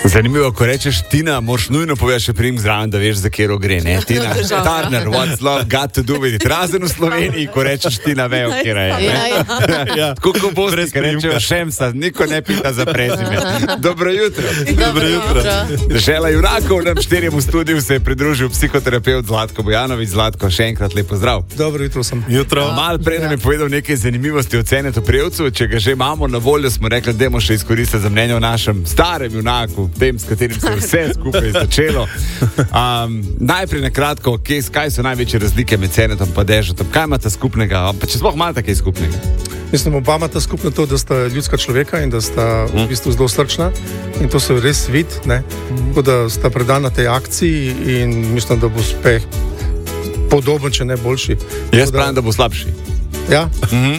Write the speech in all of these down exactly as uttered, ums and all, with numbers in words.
Zanimivo, ko rečeš Tina, moraš nujno povedati še prijem zraven, da veš, za kjero gre, ne? Tina Turner, what's love got to do with it. Razen v Sloveniji, ko rečeš Tina, vejo, kjera je. Ja, ja. Tako ko boste, ko rečejo Šemsa, niko ne pita za prezime. Dobro jutro. Dobro jutro. Žela junakov, nam štirjem v studiu se je pridružil psihoterapeut Zlatko Bojanović. Zlatko, še enkrat lepo zdrav. Dobro jutro sem. Jutro. Mal prej nam je povedal nekaj zanimivosti o Cenetu Prevcu. Če ga že imamo na voljo, smo rekli, da dajmo še izkoristiti za mnenje o našem starem junaku, tem, s katerim se je vse skupaj začelo. Um, najprej na kratko, kaj, kaj so največje razlike med Cenetom pa Dežatom? Kaj imata skupnega? Pa če sploh imata kaj skupnega? Mislim, oba imata skupno to, da sta ljudska človeka in da sta v bistvu zelo srčna in to se res vidi, ne? Tako da sta predana tej akciji in mislim, da bo uspeh podoben, če ne boljši. Jaz pravim, da bo slabši. Ja? Mhm.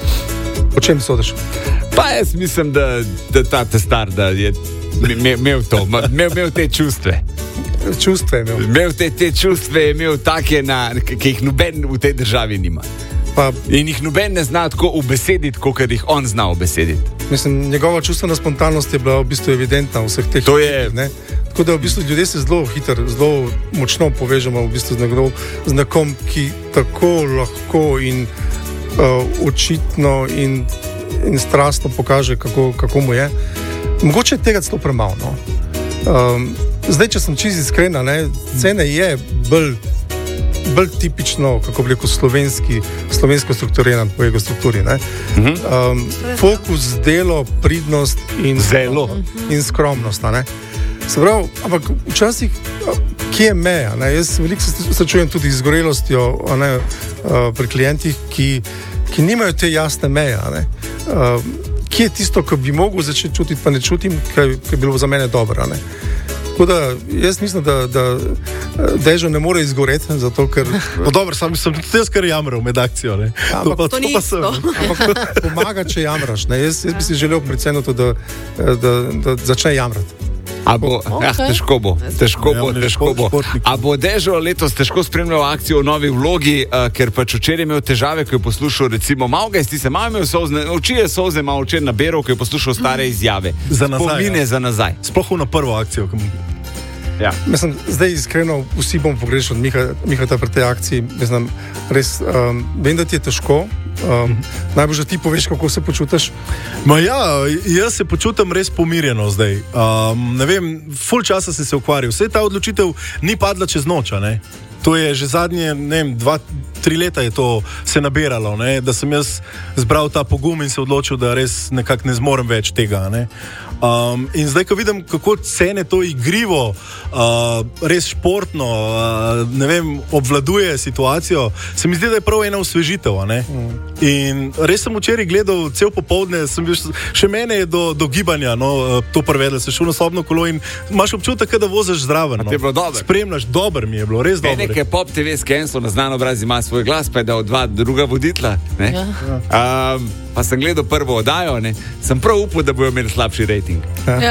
Po čem sodiš? Pa jaz mislim, da, da ta te star, da je imel to, imel, imel te čustve. Čustve je imel. Imel te, te čustve je imel take, na, ki jih noben v tej državi nima. Pa, in jih noben ne zna tako ubesediti, kot jih on zna ubesediti. Mislim, njegova čustvena spontanost je bila v bistvu evidentna v vseh teh. To je. Ne? Tako da v bistvu ljudje se zelo hitro, zelo močno povežemo v bistvu z, nekdo, z nekom, ki tako lahko in uh, očitno in, in strastno pokaže, kako, kako mu je. Mogoče je tega celo premalo. No? Um, zdaj, če sem čisto iskrena, ne, Cene je bolj, bolj tipično, kako bi rekel, slovenski, slovensko strukturiran po jego strukturi. Um, fokus, delo, pridnost in, Zelo. in skromnost. Ne? Se pravi, ampak včasih, kje je meja? Ne? Jaz veliko se srečujem tudi z zgorelostjo ne, uh, pri klientih, ki, ki nimajo te jasne meje. Uh, kje je tisto, ko bi mogel začeti čutiti, pa ne čutim, kaj je bilo za mene dobro. Ne? Tako da jaz mislim, da, da Dežo ne more izgoreti, zato ker... No dobro, sam sem tudi jaz kar jamral med akcijo, ne? Ja, to, ampak, pa, to ni to pa sem. ampak pomaga, če jamraš. Ne? Jaz, jaz bi si želel pri Cenetu, da, da, da začne jamrati. A bo, okay. ah, težko bo, težko bo, Ja, težko bo. športnik. A bo Dežo letos težko spremljal akcijo v novi vlogi, uh, ker pač včeraj imel težave, ko je poslušal, recimo, malo ga je stise, malo imel solzne, oči je solze, malo včeraj naberal, ko je poslušal stare izjave. Za nazaj, Spomine ja. za nazaj. Sploh na prvo akcijo. Kam... Ja. Mislim, zdaj iskreno vsi bomo pogrešali od Miha, Mihata pri tej akciji. Mislim, res, um, vem, da ti je težko. Um, najbolj, da ti poveš, kako se počutiš. Ma ja, jaz se počutim res pomirjeno zdaj. Um, ne vem, ful časa sem se ukvarjal. Vse ta odločitev ni padla čez noč, ne? To je že zadnje, ne vem, dva, tri leta je to se nabiralo, ne? Da sem jaz zbral ta pogum in se odločil, da res nekako ne zmorem več tega, ne? Um, in zdaj, ko vidim, kako Cene to igrivo, uh, res športno, uh, ne vem, obvladuje situacijo, se mi zdi, da je prav ena osvežitev, ne? Mm. In res sem včeraj gledal cel popoldne, sem bil, še mene je do, do gibanja, no, to prevedel, se šel na sobno kolo in imaš občutek, da voziš zraven, no. Ti je bilo dobro. Spremljaš, dober mi je bilo, res dobro. Nekaj Pop te ve skenso na Znan obraz ima svoj glas, pa je dal dva druga voditla, ne? Ja. Um, pa sem gledal prvo oddajo, ne? Sem prav upal, da bojo imeli slabši rating. Ja.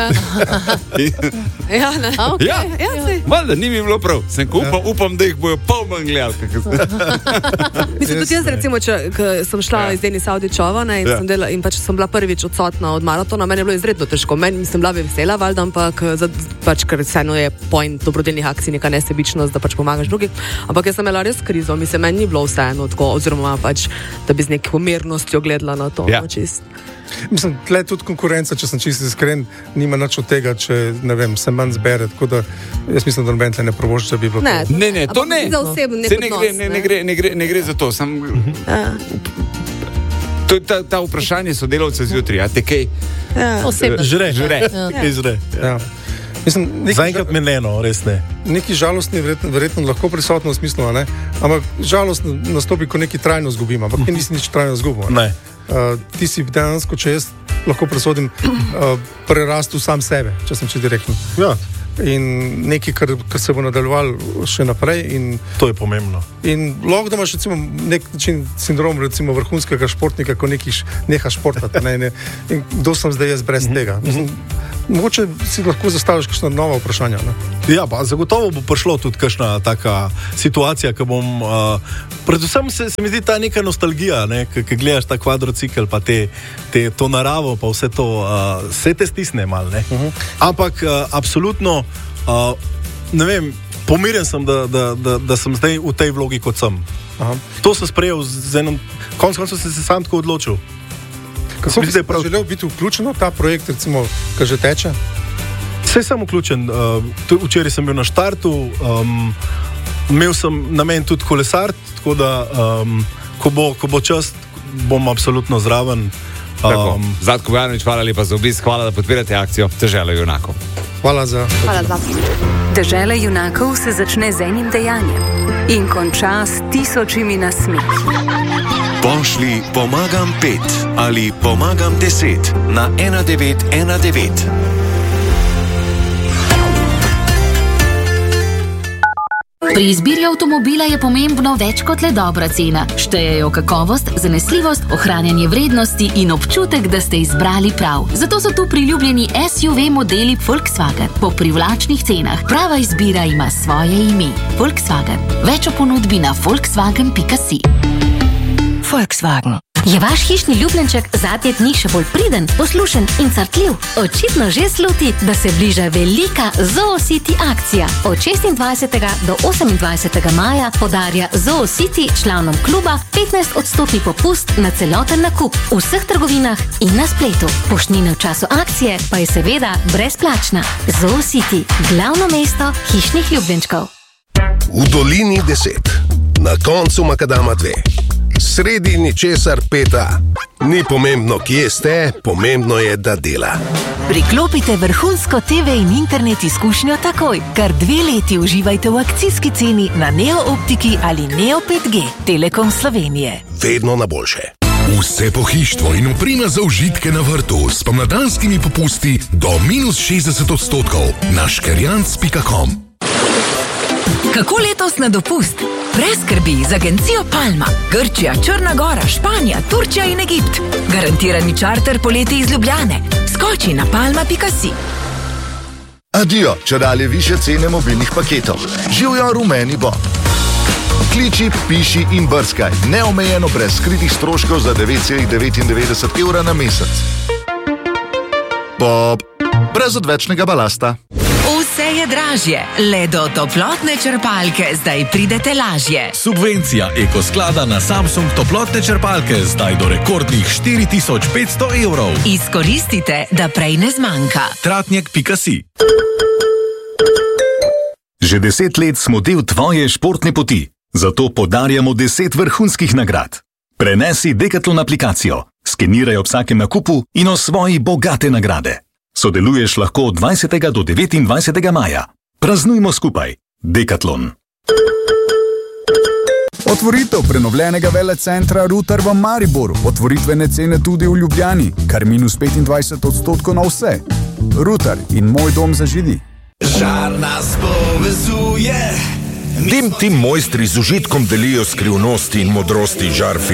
Ja, ne. Okay. Ja, ja, ja valjda, ni mi bilo prav. Sem ko upam, upam, da jih bojo pol manj gledali. Mislim, tudi jaz, recimo, če sem šla Ja. iz Denisa Avdićova, ne, in, Ja. sem dela, in pač sem bila prvič odsotna od maratona, meni je bilo izredno težko. Meni sem bila vesela, valjda, ampak za, pač, ker vseeno je point dobrodelnih akcij neka nesebičnost, da pač pomagaš drugih. Ampak jaz sem imela res krizo, mislim, meni ni bilo vseeno tako, oziroma pač, da bi z neko mirnostjo gledala na to. Ja. No, čist. Mislim, tle tudi konkurenca, če sem čisto iskren, nima nič od tega, če ne vem, se manj zbere. Tako da jaz mislim, da noben tle ne provošče, da bi bilo Ne, to. Ne, ne, to ne. Za osebno, nek Saj ne, gre, odnos, ne, ne, gre, ne, gre, ne gre za to. Sam, Ja. to ta, ta vprašanje sodelavcev zjutraj, a te kaj? Ja. Osebno. Žre, Žre. Kaj žre. Ja. Mislim, nekaj, Zaenkrat me ne, no, res ne. nekaj žalostni je verjetno, verjetno lahko prisotno v smislu, a ne? Ampak žalost nastopi, ko nekaj trajno zgubim, ampak ti nisi nič trajno zgubil. Ne. Uh, ti si dejansko, če jaz lahko presodim, uh, prerastel sam sebe, če sem če direktno. Ja, In nekaj, kar, kar se bo nadaljevalo še naprej. In, to je pomembno. in lahko da imaš recimo nek način sindrom recimo vrhunskega športnika, ko nekaj neha športati. Ne, ne. In kdo sem zdaj jaz brez tega? Mislim, mogoče si lahko zastaviš kakšna nova vprašanja. Ne? Ja, pa zagotovo bo prišlo tudi kakšna taka situacija, ki bom, uh, predvsem se, se mi zdi ta neka nostalgija, ne, ki gledaš ta kvadrocikl, pa te, te, to naravo, pa vse to, uh, vse te stisne mal, ne. Uh-huh. Ampak uh, absolutno, uh, ne vem, pomirjen sem, da, da, da, da sem zdaj v tej vlogi, kot sem. Aha. To sem sprejel z enom, konec koncev sem se sam tako odločil. Kako bi se prav... želel biti vključen v ta projekt, recimo, ki že teče? Vse sem vključen. Uh, včeraj sem bil na štartu, um, imel sem namen tudi kolesar, tako da, um, ko, bo, ko bo čas, bom absolutno zraven. Um, Zlatko Bojanović, hvala lepa za obisk, hvala, da podpirate akcijo Dežela junakov. Hvala za... Hvala za... Dežela junakov se začne z enim dejanjem in konča s tisočimi nasmehi. Pošli pomagam pet ali pomagam deset na ena devet ena devet. Pri izbiri avtomobila je pomembno več kot le dobra cena. Štejejo kakovost, zanesljivost, ohranjanje vrednosti in občutek, da ste izbrali prav. Zato so tu priljubljeni S U V modeli Volkswagen po privlačnih cenah. Prava izbira ima svoje ime. Volkswagen. Več o ponudbi na volkswagen pika si. Volkswagen. Je vaš hišni ljubljenček zadnje dni še bolj priden, poslušen in crtljiv? Očitno že sluti, da se bliža velika ZooCity akcija. Od šestindvajsetega do osemindvajsetega maja podarja ZooCity članom kluba petnajst odstotni popust na celoten nakup v vseh trgovinah in na spletu. Poštnina v času akcije pa je seveda brezplačna. ZooCity, glavno mesto hišnih ljubljenčkov. V dolini deset, na koncu makadama dve. Sredi ničesar peta. Ni pomembno, kje ste, pomembno je, da dela. Priklopite vrhunsko T V in internet izkušnjo takoj. Kar dve leti uživajte v akcijski ceni na Neo Optiki ali Neo pet G. Telekom Slovenije. Vedno na boljše. Vse pohištvo in oprema za užitke na vrtu s pomladanskimi popusti do minus šestdeset odstotkov na škerjanc pika com. Kako letos na dopust? Brez skrbi z agencijo Palma. Grčija, Črna Gora, Španija, Turčija in Egipt. Garantirani čarter poleti iz Ljubljane. Skoči na palma pika si. Adijo, čedalje više cene mobilnih paketov. Živjo rumeni Bob. Kliči, piši in brskaj. Neomejeno brez skritih stroškov za devet celih devetindevetdeset evra na mesec. Bob. Brez odvečnega balasta. Vse je dražje, le do toplotne črpalke zdaj pridete lažje. Subvencija Ekosklada na Samsung toplotne črpalke zdaj do rekordnih štiri tisoč petsto evrov. Izkoristite, da prej ne zmanjka. Tratnjak pika si. Že deset let smo del tvoje športne poti, zato podarjamo deset vrhunskih nagrad. Prenesi Decathlon aplikacijo, skeniraj ob vsakem nakupu in osvoji bogate nagrade. Sodeluješ lahko od dvajsetega do devetindvajsetega maja. Praznujmo skupaj. Decathlon. Otvoritev prenovljenega velecentra Rutar v Mariboru. Otvoritvene cene tudi v Ljubljani. Kar minus petindvajset odstotkov na vse. Rutar in moj dom za židi. Žar nas povezuje. Dim ti mojstri z užitkom delijo skrivnosti in modrosti žar filma.